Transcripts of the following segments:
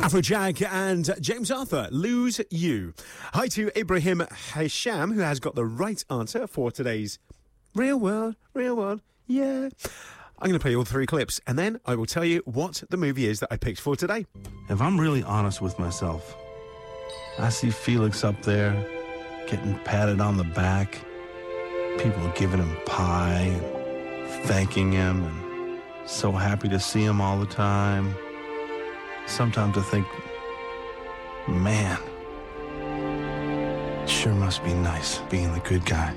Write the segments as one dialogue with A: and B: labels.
A: Afrojack and James Arthur, Lose You. Hi to Ibrahim Hisham, who has got the right answer for today's Real World, yeah. I'm going to play all three clips, and then I will tell you what the movie is that I picked for today.
B: If I'm really honest with myself, I see Felix up there getting patted on the back, people giving him pie and thanking him, and so happy to see him all the time. Sometimes I think, man, it sure must be nice being the good guy.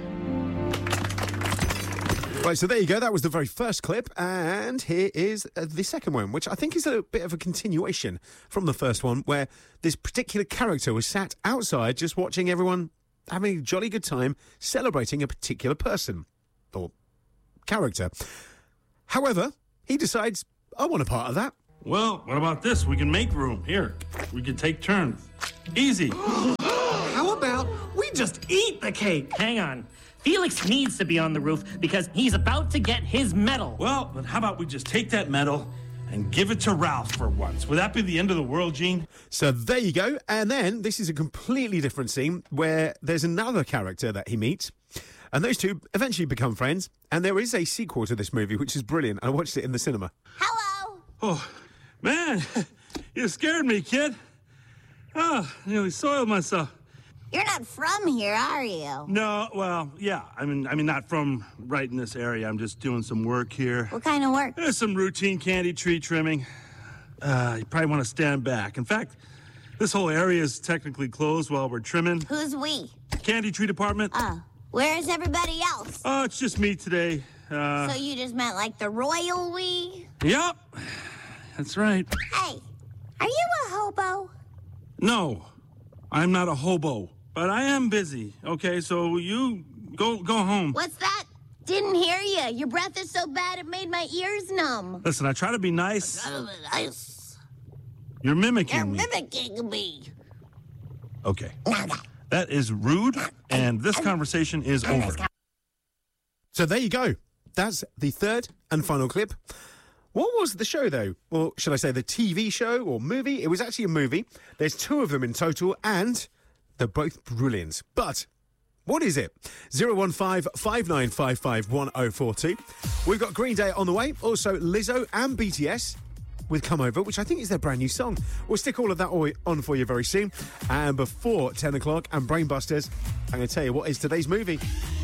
A: Right, so there you go. That was the very first clip, and here is the second one, which I think is a bit of a continuation from the first one, where this particular character was sat outside just watching everyone having a jolly good time celebrating a particular person or character. However, he decides, I want a part of that.
B: Well, what about this? We can make room. Here, we can take turns. Easy.
C: How about we just eat the cake?
D: Hang on. Felix needs to be on the roof because he's about to get his medal.
B: Well, then how about we just take that medal and give it to Ralph for once? Would that be the end of the world, Gene?
A: So there you go. And then this is a completely different scene where there's another character that he meets. And those two eventually become friends. And there is a sequel to this movie, which is brilliant. I watched it in the cinema.
E: Hello.
B: Oh, man, you scared me, kid. Oh, nearly soiled myself.
E: You're not from here, are you?
B: No, well, yeah. I mean, not from right in this area. I'm just doing some work here.
E: What kind of work?
B: There's some routine candy tree trimming. You probably want to stand back. In fact, this whole area is technically closed while we're trimming.
E: Who's we?
B: Candy tree department.
E: Oh, where's everybody else?
B: Oh, it's just me today.
E: So you just meant like the royal we?
B: Yep, that's right.
E: Hey, are you a hobo?
B: No, I'm not a hobo. But I am busy, okay? So you go home.
E: What's that? Didn't hear you. Your breath is so bad it made my ears numb.
B: Listen, I try to be nice.
E: Nice.
B: You're mimicking
E: You're
B: me.
E: mimicking me.
B: Okay. That is rude, and this conversation is over.
A: So there you go. That's the third and final clip. What was the show, though? Or should I say the TV show or movie? It was actually a movie. There's two of them in total, and they're both brilliant. But what is it? 015-5955-1042. We've got Green Day on the way. Also, Lizzo and BTS with Come Over, which I think is their brand new song. We'll stick all of that on for you very soon. And before 10 o'clock and Brainbusters, I'm going to tell you what is today's movie.